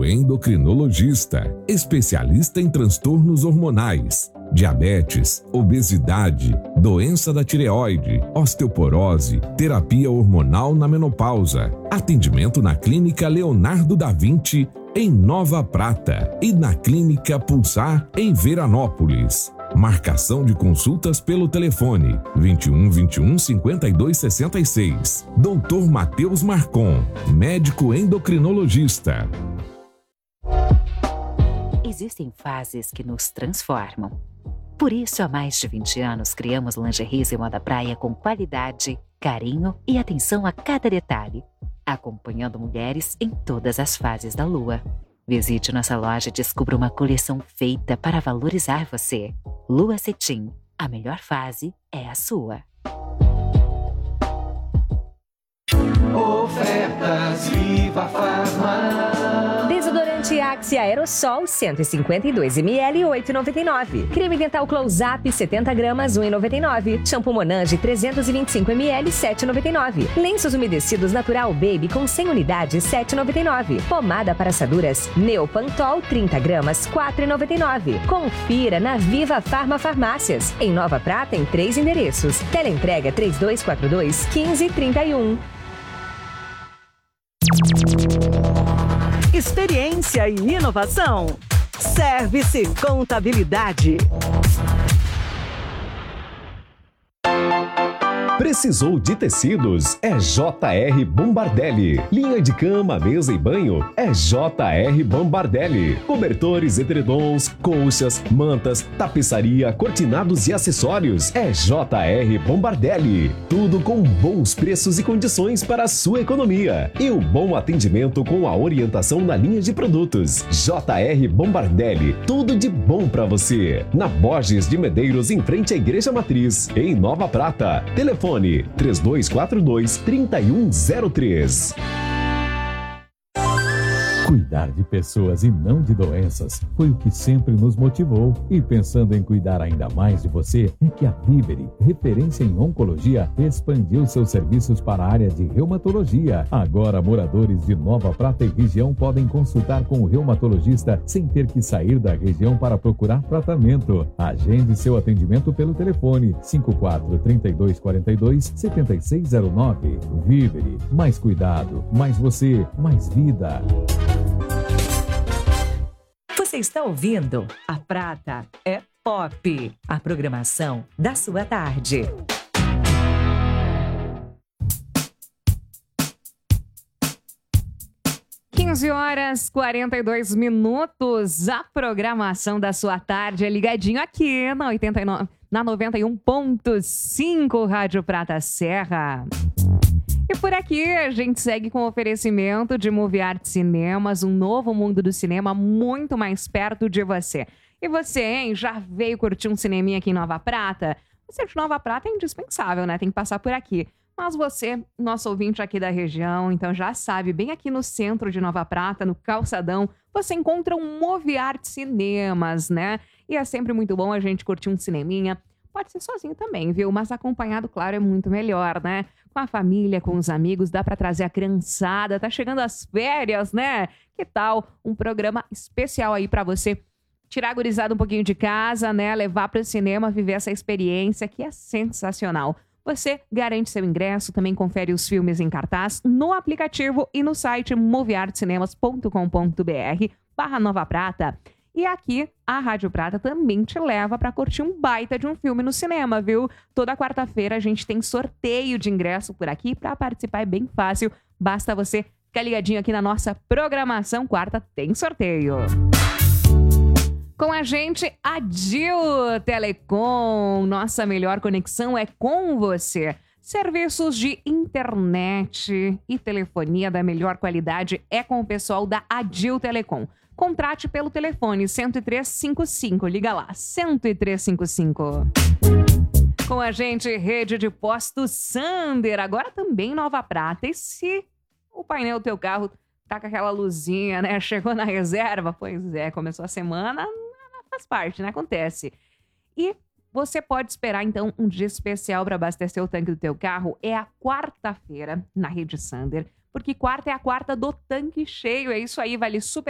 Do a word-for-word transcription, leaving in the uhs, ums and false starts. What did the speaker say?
Médico endocrinologista, especialista em transtornos hormonais, diabetes, obesidade, doença da tireoide, osteoporose, terapia hormonal na menopausa. Atendimento na Clínica Leonardo da Vinci, em Nova Prata, e na Clínica Pulsar, em Veranópolis. Marcação de consultas pelo telefone vinte e um, vinte e um, cinquenta e dois, sessenta e seis. doutor Matheus Marcon, médico endocrinologista. Existem fases que nos transformam. Por isso, há mais de vinte anos, criamos lingeries e moda praia com qualidade, carinho e atenção a cada detalhe, acompanhando mulheres em todas as fases da lua. Visite nossa loja e descubra uma coleção feita para valorizar você. Lua Cetim, a melhor fase é a sua. Ofertas Viva Farma. Desodorante Axe Aerosol cento e cinquenta e dois mililitros, oito reais e noventa e nove centavos. Creme dental Close-Up setenta gramas, um real e noventa e nove centavos. Shampoo Monange trezentos e vinte e cinco mililitros, sete reais e noventa e nove centavos. Lenços umedecidos Natural Baby com cem unidades, sete reais e noventa e nove centavos. Pomada para assaduras Neopantol trinta gramas, quatro reais e noventa e nove centavos. Confira na Viva Farma Farmácias. Em Nova Prata, em três endereços. Teleentrega três dois quatro dois, um cinco três um. Experiência e inovação. Service Contabilidade. Precisou de tecidos? É J R Bombardelli. Linha de cama, mesa e banho? É J R Bombardelli. Cobertores, edredons, colchas, mantas, tapeçaria, cortinados e acessórios? É J R Bombardelli. Tudo com bons preços e condições para a sua economia. E o bom atendimento com a orientação na linha de produtos. J R Bombardelli. Tudo de bom para você. Na Borges de Medeiros, em frente à Igreja Matriz, em Nova Prata. Telefone três dois quatro dois, três um zero três. Cuidar de pessoas e não de doenças foi o que sempre nos motivou. E pensando em cuidar ainda mais de você, é que a Vivere, referência em oncologia, expandiu seus serviços para a área de reumatologia. Agora, moradores de Nova Prata e região podem consultar com o reumatologista sem ter que sair da região para procurar tratamento. Agende seu atendimento pelo telefone cinco quatro, três dois quatro dois, sete seis zero nove. Vivere, mais cuidado, mais você, mais vida. Você está ouvindo A Prata é Pop, a programação da sua tarde. quinze horas e quarenta e dois minutos, a programação da sua tarde é ligadinho aqui na, oitenta e nove, na noventa e um ponto cinco Rádio Prata Serra. E por aqui a gente segue com o oferecimento de Movie Art Cinemas, um novo mundo do cinema muito mais perto de você. E você, hein, já veio curtir um cineminha aqui em Nova Prata? Você de Nova Prata é indispensável, né? Tem que passar por aqui. Mas você, nosso ouvinte aqui da região, então já sabe, bem aqui no centro de Nova Prata, no Calçadão, você encontra um Movie Art Cinemas, né? E é sempre muito bom a gente curtir um cineminha. Pode ser sozinho também, viu? Mas acompanhado, claro, é muito melhor, né? Com a família, com os amigos, dá pra trazer a criançada. Tá chegando as férias, né? Que tal um programa especial aí pra você tirar a gurizada um pouquinho de casa, né? Levar pro cinema, viver essa experiência que é sensacional. Você garante seu ingresso, também confere os filmes em cartaz no aplicativo e no site movieartcinemas ponto com ponto br barra Nova Prata. E aqui, a Rádio Prata também te leva para curtir um baita de um filme no cinema, viu? Toda quarta-feira a gente tem sorteio de ingresso por aqui. Para participar é bem fácil, basta você ficar ligadinho aqui na nossa programação. Quarta tem sorteio. Com a gente, a Dil Telecom. Nossa melhor conexão é com você. Serviços de internet e telefonia da melhor qualidade é com o pessoal da Adil Telecom. Contrate pelo telefone cento e três cinquenta e cinco. Liga lá, cento e três cinquenta e cinco. Com a gente, rede de postos Sander. Agora também Nova Prata. E se o painel do teu carro tá com aquela luzinha, né? Chegou na reserva? Pois é, começou a semana, faz parte, né? Acontece. E você pode esperar, então, um dia especial para abastecer o tanque do teu carro. É a quarta-feira na rede Sander. Porque quarta é a quarta do tanque cheio. É isso aí, vale super